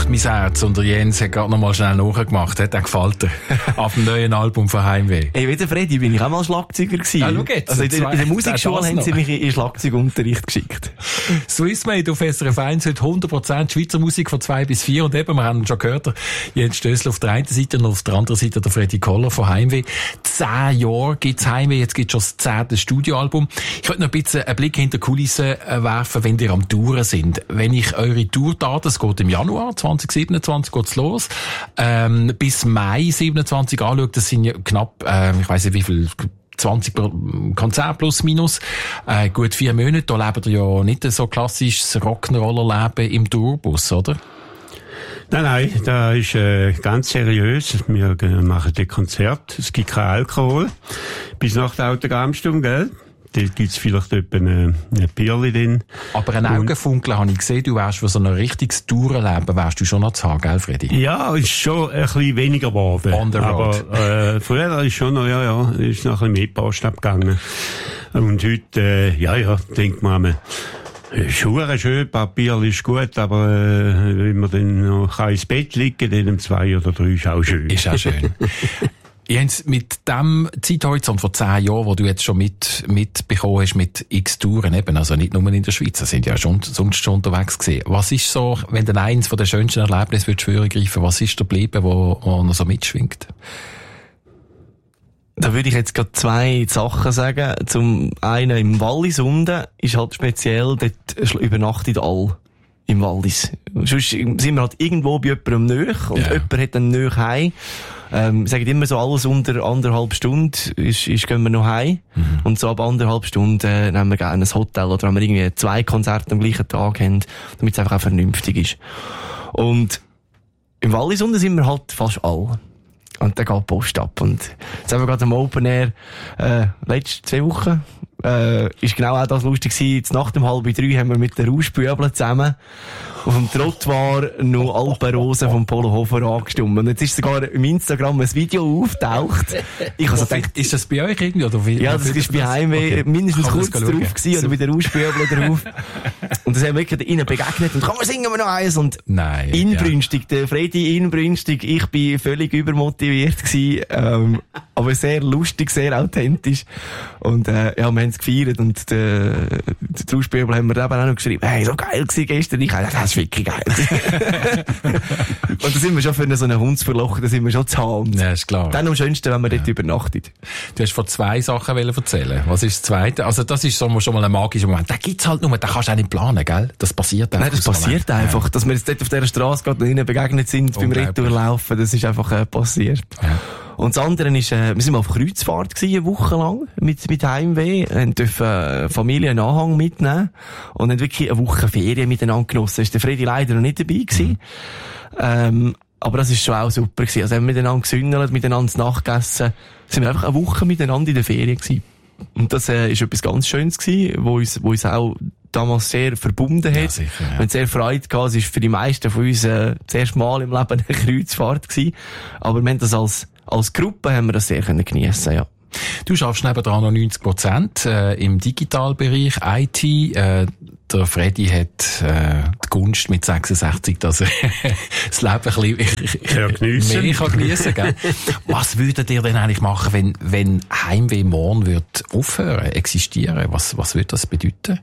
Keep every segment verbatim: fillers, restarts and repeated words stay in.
macht mein Herz. Und der Jens hat gerade noch mal schnell nachgemacht. Hat er gefällt dir. Auf dem neuen Album von Heimweh. Hey, wie der Freddy bin ich auch mal Schlagzeuger gewesen. Ja, schau jetzt. Also in der, in der Musikschule haben sie mich in Schlagzeugunterricht geschickt. Swissmade auf S R F eins heute hundert Prozent Schweizer Musik von zwei bis vier. Und eben, wir haben schon gehört, der Jens Stössel auf der einen Seite und auf der anderen Seite der Freddy Koller von Heimweh. Zehn Jahre gibt's Heimweh, jetzt gibt's schon das zehnte Studioalbum. Ich könnte noch ein bisschen einen Blick hinter die Kulissen werfen, wenn ihr am Touren sind. Wenn ich eure Tourdaten, es geht im Januar zwanzig siebenundzwanzig geht's los, ähm, bis Mai siebenundzwanzig anschaue, das sind ja knapp, äh, ich weiss nicht wie viel, zwanzig Konzerte plus minus, äh, gut vier Monate, da lebt ihr ja nicht so klassisches Rock'n'Roller-Leben im Tourbus, oder? Nein, nein, da ist äh, ganz seriös. Wir äh, machen das Konzert. Es gibt kein Alkohol. Bis nach der Autogrammstunde, gell? Da gibt's vielleicht etwa eine, eine Bierli drin. Aber ein Augenfunkeln habe ich gesehen, du wärst für so ein richtiges Tourenleben, wärst du schon noch zu haben, gell, Freddy? Ja, ist schon ein bisschen weniger geworden. On the road. Aber äh, früher ist schon noch, ja, ja, ist noch ein bisschen mehr Post abgegangen. Und heute, äh, ja, ja, denkt man einmal, Schuhe schön, Papier ist gut, aber äh, wenn man dann noch ins Bett liegen, dann um zwei oder drei ist auch schön. Ist auch schön. Jens, mit dem Zeithorizont von zehn Jahren, wo du jetzt schon mit, mitbekommen hast, mit x Touren eben, also nicht nur in der Schweiz, da sind ja schon, sonst schon unterwegs gewesen. Was ist so, wenn du eins von den schönsten Erlebnissen würdest vorgreifen, was ist da geblieben, wo, wo noch so mitschwingt? Da würde ich jetzt gerade zwei Sachen sagen. Zum einen im Wallis unten ist halt speziell, dort übernachtet alle im Wallis. Sonst sind wir halt irgendwo bei jemandem nöch und ja. jemand hat dann nöch heim. Ähm, sagen immer so, alles unter anderthalb Stunden ist, ist, gehen wir noch heim. Mhm. Und so ab anderthalb Stunden äh, nehmen wir gerne ein Hotel oder wenn wir irgendwie zwei Konzerte am gleichen Tag haben, damit es einfach auch vernünftig ist. Und im Wallis unten sind wir halt fast alle. Und dann geht die Post ab. Und jetzt haben wir gerade am Open Air, äh, letzte zwei Wochen, äh, ist genau auch das lustig gewesen. Jetzt nach dem halb drei haben wir mit den Rauschbübeln zusammen auf dem Trottoir noch Alpenrosen vom Polo Hofer angestimmt. Und jetzt ist sogar im Instagram ein Video auftaucht. Ich also gedacht, ist das bei euch irgendwie, oder wie? Ja, das ist bei Heimweh okay. mindestens kurz drauf gewesen, oder mit den Rauschbübeln drauf. Und das haben wir wirklich ihnen begegnet. Und komm, wir singen wir noch eins. Und Nein, inbrünstig, ja. Der Freddy inbrünstig. Ich bin völlig übermotiviert gewesen, ähm, aber sehr lustig, sehr authentisch. Und, äh, ja, wir haben es gefeiert und, äh, die Rauschbübel haben wir eben auch noch geschrieben, hey, so geil gewesen gestern. Ich dachte, das ist wirklich geil. Und da sind wir schon für so einen Hundsverloch, da sind wir schon zu haben. Ja, ist klar. Dann am schönsten, wenn man ja. dort übernachtet. Du hast von zwei Sachen erzählen. Was ist das Zweite? Also, das ist so schon mal ein magischer Moment. Den gibt's halt nur, den kannst du auch nicht planen, gell? Das passiert einfach. Nein, das passiert Moment. einfach. Ja. Dass wir jetzt dort auf dieser Straße gerade ihnen begegnet sind, beim Retourlaufen, das ist einfach, äh, passiert. Ja. Und das andere ist, äh, wir sind mal auf Kreuzfahrt gewesen, eine Woche lang, mit, mit Heimweh, und dürfen äh, Familie einen Anhang mitnehmen, und haben wirklich eine Woche Ferien miteinander genossen. Ist der Freddy leider noch nicht dabei gewesen. Mhm. Ähm, aber das ist schon auch super gewesen. Also haben wir miteinander gesündelt, miteinander zu Nacht gegessen, sind wir einfach eine Woche miteinander in der Ferien gewesen. Und das, äh, ist etwas ganz Schönes gewesen, wo uns, wo uns auch damals sehr verbunden hat. Ja, sicher, ja. Wir haben sehr Freude gehabt. Es war für die meisten von uns, äh, das erste Mal im Leben eine Kreuzfahrt gewesen. Aber wir haben das als, als Gruppe haben wir das sehr können geniessen, ja. Du schaffst nebenan noch neunzig Prozent äh, im Digitalbereich, I T. Äh, der Freddy hat äh, die Gunst mit sechsundsechzig, dass er das Leben ein bisschen ja, geniessen. mehr kann geniessen kann. Was würdet ihr denn eigentlich machen, wenn, wenn Heimweh morgen wird aufhören, existieren? Was, was würde das bedeuten?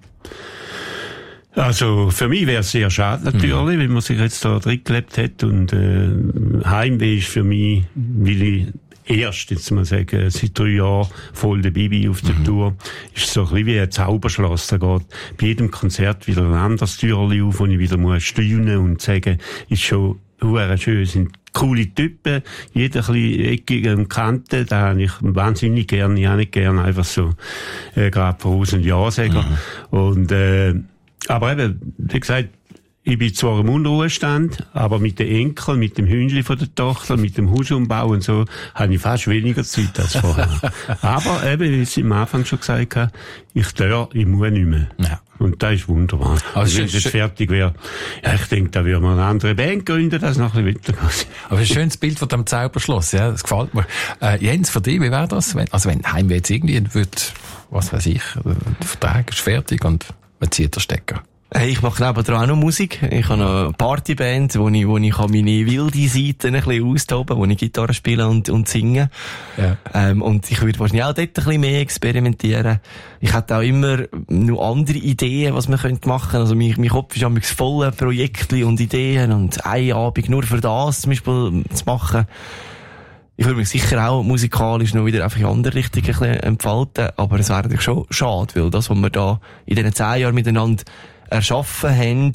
Also für mich wäre es sehr schade natürlich, mhm. wenn man sich jetzt da drin gelebt hat, und äh, Heimweh ist für mich, weil ich erst, jetzt mal sagen, seit drei Jahren voll dabei bin auf der mhm. Tour, ist so ein bisschen wie ein Zauberschloss. Da geht bei jedem Konzert wieder ein anderes Türchen auf, wo ich wieder muss staunen und sagen, ist schon hure schön, sind coole Typen, jeder ein bisschen eckig und Kanten, da habe ich wahnsinnig gern, ich habe nicht gern einfach so, äh, gerade Pros und Ja-Säger. Mhm. Und, äh, aber eben, wie gesagt, ich bin zwar im Unruhestand, aber mit den Enkeln, mit dem Hündchen von der Tochter, mit dem Hausumbau und so, habe ich fast weniger Zeit als vorher. Aber eben, wie ich am Anfang schon gesagt habe, ich darf, ich muss nicht mehr. Ja. Und das ist wunderbar. Also wenn es jetzt fertig wäre, ja, ich denke, da würde man eine andere Band gründen, das noch ein bisschen weitergehen. Aber ein schönes Bild von dem Zauberschloss, ja, das gefällt mir. Äh, Jens, für dich, wie wäre das, wenn, also wenn Heimweh jetzt irgendwie wird, was weiß ich, der Vertrag ist fertig und man zieht den Stecker? Hey, ich mache nebenan auch noch Musik. Ich habe noch eine Partyband, wo ich, wo ich meine wilde Seiten ein bisschen austoben, wo ich Gitarre spiele und, und singe. Ja. Ähm, und ich würde wahrscheinlich auch dort ein bisschen mehr experimentieren. Ich hätte auch immer noch andere Ideen, was man könnte machen. Also mein, mein Kopf ist immer voll Projekte und Ideen und einen Abend nur für das zum Beispiel zu machen. Ich würde mich sicher auch musikalisch noch wieder einfach in andere Richtungen ein bisschen entfalten, aber es wäre natürlich schon schade, weil das, was wir da in diesen zehn Jahren miteinander erschaffen haben,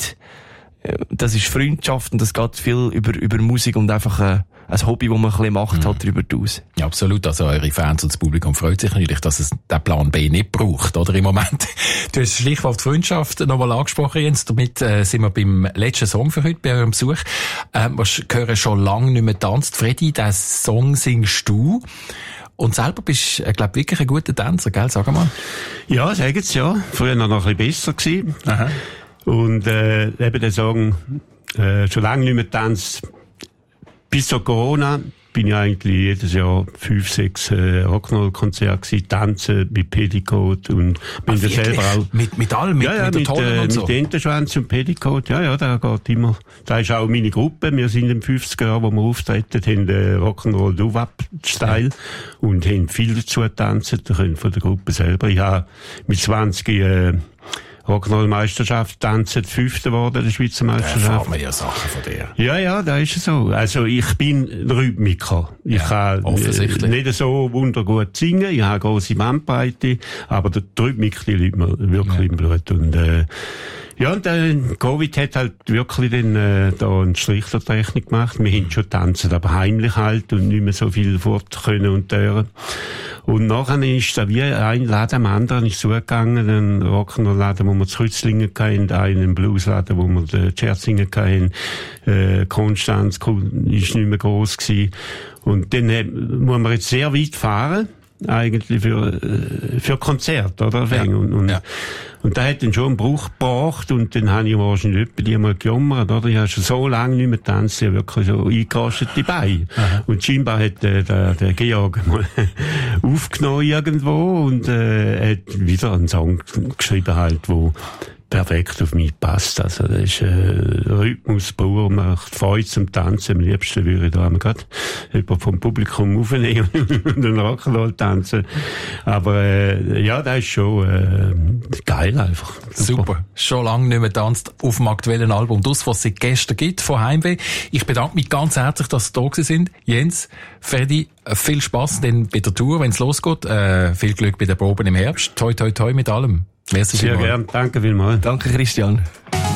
das ist Freundschaft und das geht viel über, über Musik und einfach ein, ein Hobby, das man ein bisschen macht, mhm. hat darüber aus. Ja, absolut. Also eure Fans und das Publikum freut sich natürlich, dass es den Plan B nicht braucht, oder im Moment. Du hast das Stichwort Freundschaft nochmal angesprochen, Jens. Damit äh, sind wir beim letzten Song für heute, bei eurem Besuch. Ähm, wir hören schon lange nicht mehr tanzt. Freddy, diesen Song singst du. Und selber bist du, glaube ich, wirklich ein guter Tänzer, gell? Sag mal. Ja, sagen sie ja. Früher noch ein bisschen besser gewesen. Aha. Und, äh, eben der Song, äh, schon lange nicht mehr tanzt. Bis zur Corona bin ich eigentlich jedes Jahr fünf, sechs äh, Rock'n'Roll-Konzerte gewesen, tanzen mit Petticoat und bin da selber auch... Mit, mit allem, mit, ja, ja, mit, mit, der äh, und so. mit Entenschwänzen und Petticoat, ja, ja, da geht immer. Da ist auch meine Gruppe, wir sind in den fünfziger Jahren, wo wir auftreten, haben äh, Rock'n'Roll Doo-Wop-Style ja. und haben viel dazu getanzt, da können von der Gruppe selber. Ich habe mit zwanzig äh, Rock'n'Roll-Meisterschaft tanzen, Fünfte geworden, der Schweizer Meisterschaft. Da erfahren wir ja Sachen von dir. Ja, ja, da ist es so. Also, ich bin Rhythmiker. Ich ja, kann äh, nicht so wundergut singen, ich habe grosse Bandbreite, aber die Rhythmik, die liegt mir wirklich ja. im Blut. Und, äh, ja, und äh, Covid hat halt wirklich dann, äh, da einen Strich der Technik gemacht. Wir haben schon tanzen, aber heimlich halt und nicht mehr so viel fort können und dürfen. Und nachher ist da wie ein Laden am anderen ist zugegangen, ein Rock'n'Roll-Laden, wo wir zu Rützlingen hatten, einen Bluesladen, wo wir die Scherzingen hatten, äh, Konstanz ist nicht mehr gross gewesen. Und dann äh, muss man jetzt sehr weit fahren, eigentlich für, äh, für Konzerte, oder? Ja. Und, und, ja. und da hat dann schon einen Bruch gebracht und dann habe ich wahrscheinlich etwa die mal gejummert, oder? Ich habe schon so lange nicht mehr getanzt, ich habe wirklich so eingerastete Beine. Aha. Und scheinbar hat äh, der, der Georg mal aufgenommen irgendwo und äh, hat wieder einen Song geschrieben halt, wo perfekt auf mich passt. Also, das ist, äh, Rhythmus pur, macht Freude zum Tanzen. Am liebsten würde ich da einmal grad jemand vom Publikum aufnehmen und einen Rock'n'Roll tanzen. Aber, äh, ja, das ist schon, äh, geil einfach. Super. Super. Schon lange nicht mehr tanzt auf dem aktuellen Album. Das, was es gestern gibt von Heimweh. Ich bedanke mich ganz herzlich, dass Sie da gewesen sind. Jens, Freddy, viel Spass denn bei der Tour, wenn es losgeht. Äh, viel Glück bei den Proben im Herbst. Toi, toi, toi mit allem. Merci Sehr gern. Danke vielmals. Danke, Christian.